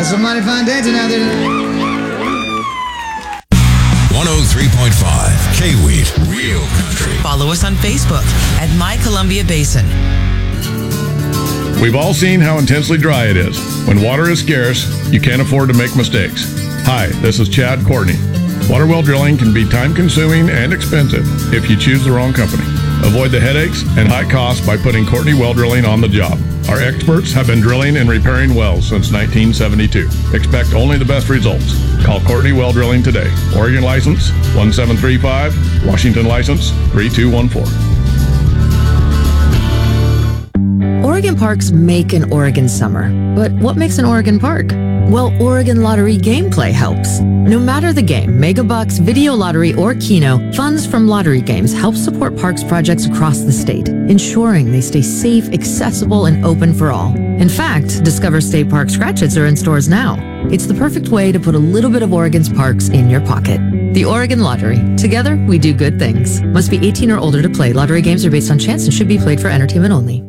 It's a mighty fine day tonight. 103.5 K-Wheat, Real Country. Follow us on Facebook at My Columbia Basin. We've all seen how intensely dry it is. When water is scarce, you can't afford to make mistakes. Hi, this is Chad Courtney. Water well drilling can be time-consuming and expensive if you choose the wrong company. Avoid the headaches and high costs by putting Courtney Well Drilling on the job. Our experts have been drilling and repairing wells since 1972. Expect only the best results. Call Courtney Well Drilling today. Oregon license 1735, Washington license 3214. Oregon parks make an Oregon summer. But what makes an Oregon park? Well, Oregon Lottery gameplay helps. No matter the game, Megabucks, Video Lottery, or Keno, funds from lottery games help support parks projects across the state, ensuring they stay safe, accessible, and open for all. In fact, Discover State Park scratch-its are in stores now. It's the perfect way to put a little bit of Oregon's parks in your pocket. The Oregon Lottery. Together, we do good things. Must be 18 or older to play. Lottery games are based on chance and should be played for entertainment only.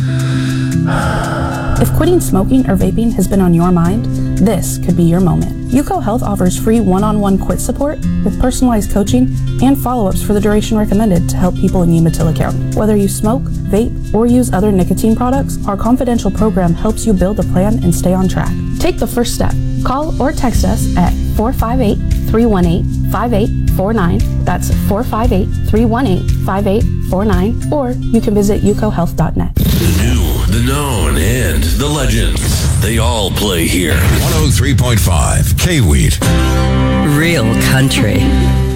If quitting smoking or vaping has been on your mind, this could be your moment. UCO Health offers free one-on-one quit support with personalized coaching and follow-ups for the duration recommended to help people in Umatilla County. Whether you smoke, vape, or use other nicotine products, our confidential program helps you build a plan and stay on track. Take the first step. Call or text us at 458-318-5849. That's 458-318-5849. Or you can visit ucohealth.net. The new, the known, and the legends. They all play here. 103.5 K-Wheat. Real Country.